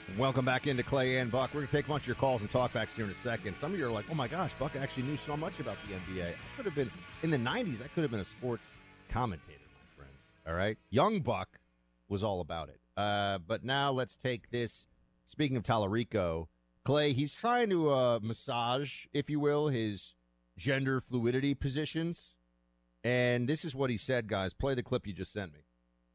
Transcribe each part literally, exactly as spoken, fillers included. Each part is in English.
Welcome back into Clay and Buck. We're going to take a bunch of your calls and talkbacks here in a second. Some of you are like, oh, my gosh, Buck actually knew so much about the N B A. I could have been, in the nineties, I could have been a sports commentator, my friends. All right? Young Buck was all about it. Uh, but now let's take this. Speaking of Tallarico, Clay, he's trying to uh, massage, if you will, his gender fluidity positions. And this is what he said, guys. Play the clip you just sent me.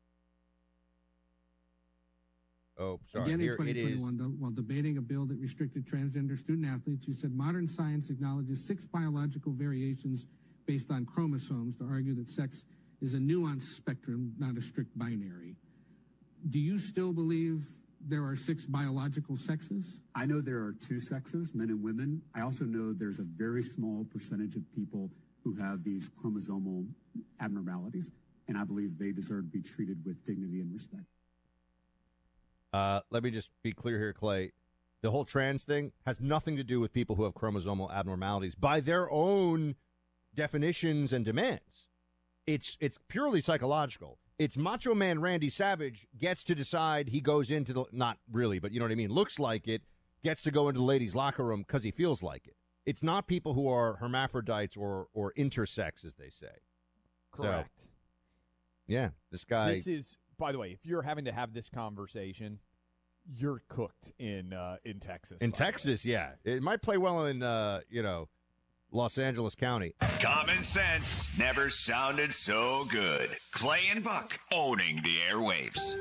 Oh, sorry. Again, in Here twenty twenty-one, it is. while debating a bill that restricted transgender student athletes, you said modern science acknowledges six biological variations based on chromosomes to argue that sex is a nuanced spectrum, not a strict binary. Do you still believe there are six biological sexes? I know there are two sexes, men and women. I also know there's a very small percentage of people who have these chromosomal abnormalities, and I believe they deserve to be treated with dignity and respect. Uh, let me just be clear here, Clay. The whole trans thing has nothing to do with people who have chromosomal abnormalities by their own definitions and demands. It's it's purely psychological. It's Macho Man Randy Savage gets to decide he goes into the, not really, but you know what I mean, looks like it, gets to go into the ladies' locker room because he feels like it. It's not people who are hermaphrodites or, or intersex, as they say. Correct. So, yeah, this guy. This is, by the way, if you're having to have this conversation, you're cooked in uh, in Texas. In Texas, yeah. It might play well in, uh, you know, Los Angeles County. Common sense never sounded so good. Clay and Buck owning the airwaves.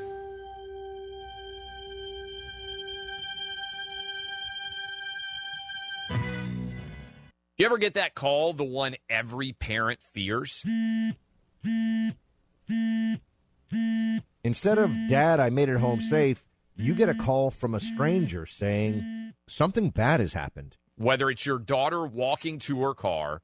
You ever get that call, the one every parent fears? Instead of, Dad, I made it home safe, you get a call from a stranger saying something bad has happened. Whether it's your daughter walking to her car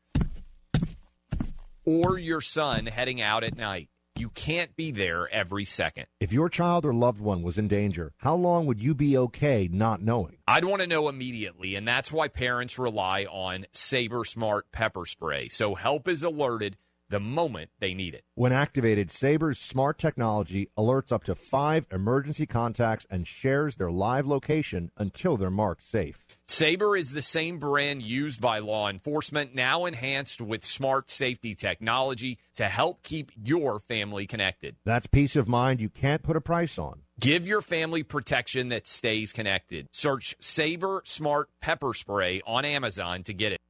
or your son heading out at night, you can't be there every second. If your child or loved one was in danger, how long would you be okay not knowing? I'd want to know immediately, and that's why parents rely on Sabre Smart Pepper Spray, so help is alerted the moment they need it. When activated, Sabre's smart technology alerts up to five emergency contacts and shares their live location until they're marked safe. Sabre is the same brand used by law enforcement, now enhanced with smart safety technology to help keep your family connected. That's peace of mind you can't put a price on. Give your family protection that stays connected. Search Sabre Smart Pepper Spray on Amazon to get it.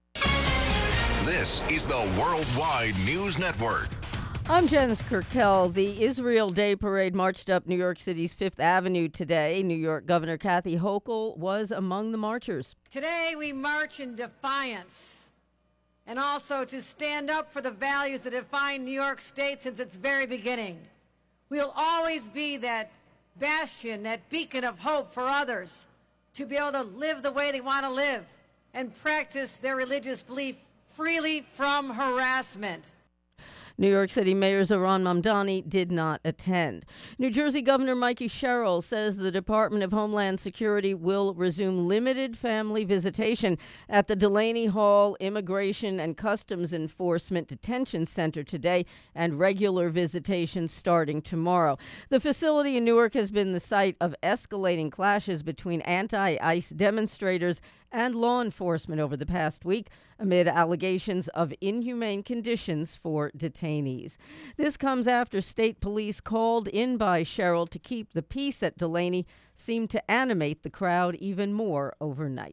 This is the Worldwide News Network. I'm Janice Kirkell. The Israel Day Parade marched up New York City's Fifth Avenue today. New York Governor Kathy Hochul was among the marchers. Today we march in defiance and also to stand up for the values that define New York State since its very beginning. We'll always be that bastion, that beacon of hope for others to be able to live the way they want to live and practice their religious belief freely from harassment. New York City Mayor Zohran Mamdani did not attend. New Jersey Governor Mikey Sherrill says the Department of Homeland Security will resume limited family visitation at the Delaney Hall Immigration and Customs Enforcement Detention Center today and regular visitation starting tomorrow. The facility in Newark has been the site of escalating clashes between anti-ICE demonstrators and law enforcement over the past week amid allegations of inhumane conditions for detainees. This comes after state police called in by Sherrill to keep the peace at Delaney seemed to animate the crowd even more overnight.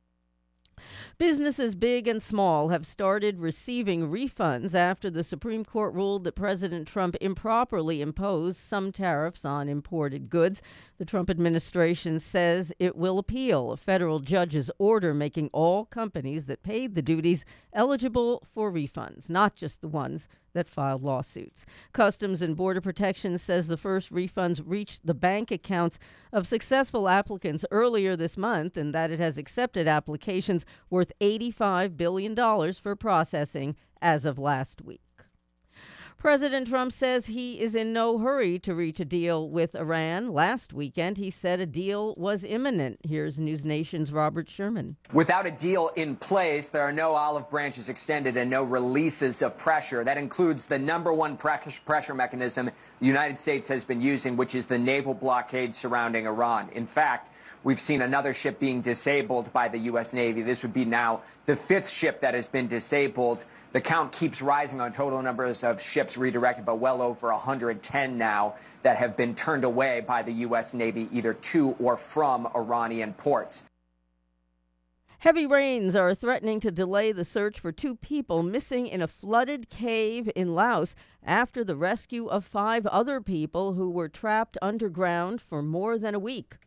Businesses big and small have started receiving refunds after the Supreme Court ruled that President Trump improperly imposed some tariffs on imported goods. The Trump administration says it will appeal a federal judge's order making all companies that paid the duties eligible for refunds, not just the ones that filed lawsuits. Customs and Border Protection says the first refunds reached the bank accounts of successful applicants earlier this month and that it has accepted applications worth eighty-five billion dollars for processing as of last week. President Trump says he is in no hurry to reach a deal with Iran. Last weekend, he said a deal was imminent. Here's News Nation's Robert Sherman. Without a deal in place, there are no olive branches extended and no releases of pressure. That includes the number one pressure mechanism the United States has been using, which is the naval blockade surrounding Iran. In fact, we've seen another ship being disabled by the U S Navy. This would be now the fifth ship that has been disabled. The count keeps rising on total numbers of ships redirected, but well over one hundred ten now that have been turned away by the U S Navy either to or from Iranian ports. Heavy rains are threatening to delay the search for two people missing in a flooded cave in Laos after the rescue of five other people who were trapped underground for more than a week.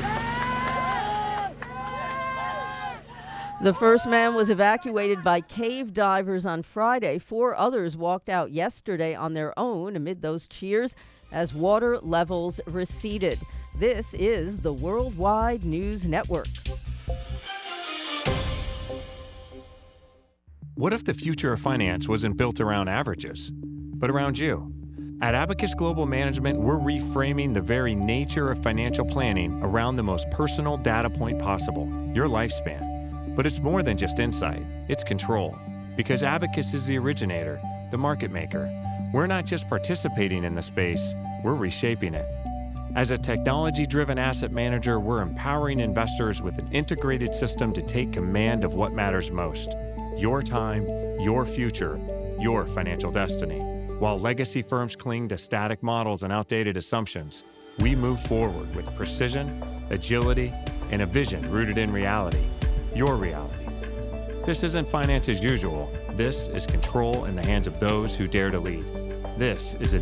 The first man was evacuated by cave divers on Friday. Four others walked out yesterday on their own amid those cheers as water levels receded. This is the Worldwide News Network. What if the future of finance wasn't built around averages, but around you? At Abacus Global Management, we're reframing the very nature of financial planning around the most personal data point possible, your lifespan. But it's more than just insight, it's control. Because Abacus is the originator, the market maker. We're not just participating in the space, we're reshaping it. As a technology-driven asset manager, we're empowering investors with an integrated system to take command of what matters most. Your time, your future, your financial destiny. While legacy firms cling to static models and outdated assumptions, we move forward with precision, agility, and a vision rooted in reality. Your reality. This isn't finance as usual. This is control in the hands of those who dare to lead. This is a